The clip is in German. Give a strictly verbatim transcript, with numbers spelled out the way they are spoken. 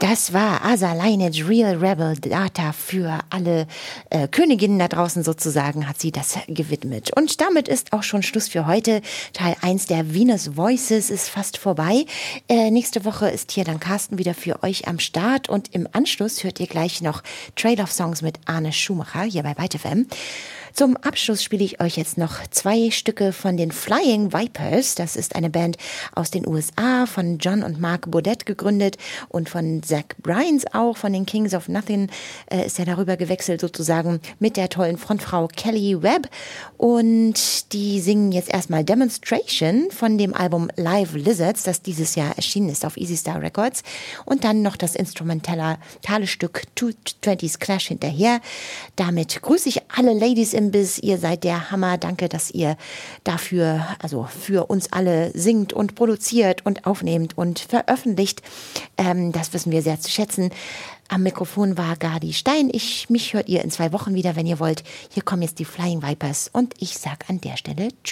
Das war Asa Lineage, Real Rebel Data für alle äh, Königinnen da draußen sozusagen, hat sie das gewidmet. Und damit ist auch schon Schluss für heute. Teil eins der Venus Voices ist fast vorbei. Äh, nächste Woche ist hier dann Carsten wieder für euch am Start und im Anschluss hört ihr gleich noch Trade-off-Songs mit Arne Schumacher hier bei Byte F M. Zum Abschluss spiele ich euch jetzt noch zwei Stücke von den Flying Vipers. Das ist eine Band aus den U S A, von John und Mark Baudet gegründet und von Zach Bryans auch, von den Kings of Nothing äh, ist er darüber gewechselt sozusagen mit der tollen Frontfrau Kelly Webb. Und die singen jetzt erstmal Demonstration von dem Album Live Lizards, das dieses Jahr erschienen ist auf Easy Star Records. Und dann noch das instrumentale Stück Two Twenties Clash hinterher. Damit grüße ich alle Ladies im Biss. Ihr seid der Hammer. Danke, dass ihr dafür, also für uns alle singt und produziert und aufnehmt und veröffentlicht. Ähm, das wissen wir sehr zu schätzen. Am Mikrofon war Gardi Stein. Ich, mich hört ihr in zwei Wochen wieder, wenn ihr wollt. Hier kommen jetzt die Flying Vipers und ich sag an der Stelle Tschüss.